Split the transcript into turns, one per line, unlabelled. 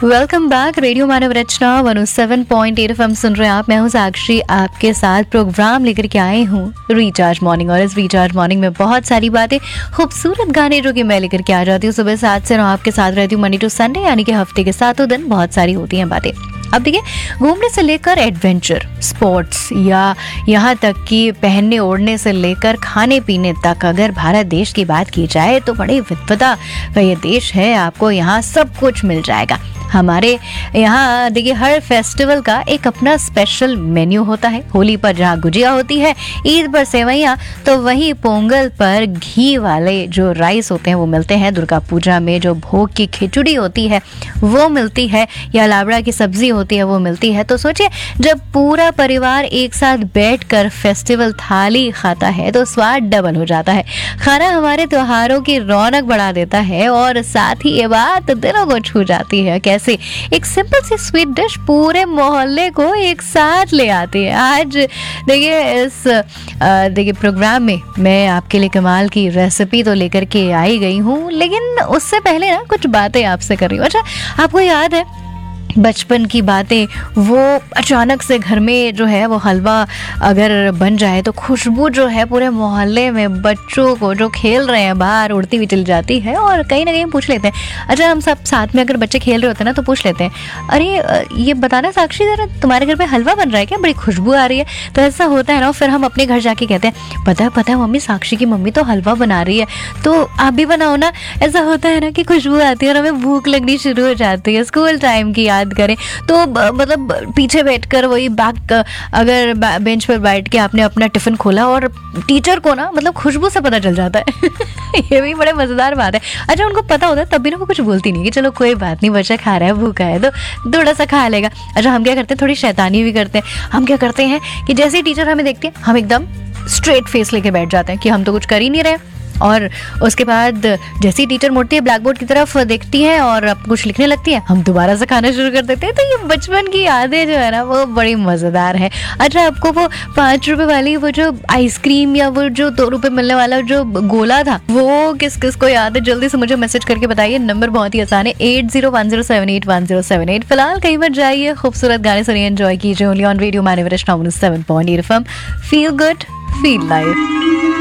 Welcome back. Radio मानव रचना 107.8 FM सुन रहे हैं आप। मैं हूं साक्षी, आपके साथ प्रोग्राम लेकर के आई हूं रिचार्ज मॉर्निंग। और इस रिचार्ज मॉर्निंग में बहुत सारी बातें, खूबसूरत गाने जो कि मैं लेकर के आ जाती हूँ सुबह 7 से 9 आपके साथ रहती हूँ मंडे टू संडे, यानी कि हफ्ते के 7 दिन बहुत सारी होती हैं बातें। अब देखिए, घूमने से लेकर एडवेंचर, स्पोर्ट्स या यहाँ तक कि पहनने ओढ़ने से लेकर खाने पीने तक, अगर भारत देश की बात की जाए तो बड़ी विविधता का ये देश है। आपको यहाँ सब कुछ मिल जाएगा। हमारे यहाँ देखिए, हर फेस्टिवल का एक अपना स्पेशल मेन्यू होता है। होली पर जहाँ गुजिया होती है, ईद पर सेवैयाँ, तो वहीं पोंगल पर घी वाले जो राइस होते हैं वो मिलते हैं। दुर्गा पूजा में जो भोग की खिचड़ी होती है वो मिलती है, या लावड़ा की सब्जी होती है वो मिलती है। तो सोचिए, जब पूरा परिवार एक साथ बैठकर फेस्टिवल थाली खाता है तो स्वाद डबल हो जाता है। खाना हमारे त्योहारों की रौनक बढ़ा देता है और साथ ही ये बात दिलों को छू जाती है। कैसे एक सिंपल सी स्वीट डिश पूरे मोहल्ले को एक साथ ले आती है। आज देखिए, इस प्रोग्राम में मैं आपके लिए कमाल की रेसिपी तो लेकर के आई गई हूँ, लेकिन उससे पहले ना कुछ बातें आपसे कर रही हूँ। अच्छा, आपको याद है बचपन की बातें, वो अचानक से घर में जो है वो हलवा अगर बन जाए तो खुशबू जो है पूरे मोहल्ले में बच्चों को जो खेल रहे हैं बाहर उड़ती हुई चली जाती है। और कहीं ना कहीं पूछ लेते हैं, अच्छा हम सब साथ में अगर बच्चे खेल रहे होते हैं ना तो पूछ लेते हैं, अरे ये बताना साक्षी, जरा तुम्हारे घर पे हलवा बन रहा है क्या, बड़ी खुशबू आ रही है। तो ऐसा होता है ना, फिर हम अपने घर जाके कहते हैं, पता है मम्मी, साक्षी की मम्मी तो हलवा बना रही है, तो आप भी बनाओ ना। ऐसा होता है ना कि खुशबू आती है और हमें भूख लगनी शुरू हो जाती है। स्कूल टाइम की करें तो मतलब पीछे बैठकर वही अगर बेंच पर बैठ के आपने अपना टिफिन खोला और टीचर को ना मतलब खुशबू से पता चल जाता है ये भी बड़े मजेदार बात है। अच्छा, उनको पता होता है तब भी ना वो कुछ बोलती नहीं कि चलो कोई बात नहीं, बच्चा खा रहा है, भूखा है तो थोड़ा सा खा लेगा। अच्छा, हम क्या करते हैं, थोड़ी शैतानी भी करते हैं। हम क्या करते हैं कि जैसे ही टीचर हमें देखते हैं, हम एकदम स्ट्रेट फेस लेके बैठ जाते हैं कि हम तो कुछ कर ही नहीं रहे। और उसके बाद जैसे ही टीचर मुड़ती है, ब्लैक बोर्ड की तरफ देखती है और अब कुछ लिखने लगती है, हम दोबारा से खाना शुरू कर देते हैं। तो ये बचपन की यादें जो है ना वो बड़ी मज़ेदार है। अच्छा, आपको वो 5 रुपए वाली वो जो आइसक्रीम या वो जो 2 रुपए मिलने वाला जो गोला था, वो किस किस को याद है, जल्दी से मुझे मैसेज करके बताइए। नंबर बहुत ही आसान है, 8010781078। फिलहाल कहीं पर जाइए, खूबसूरत गाने सुनिए, एंजॉय कीजिए। Only on radio Manav Rachna 107.8 FM। Feel good, feel life.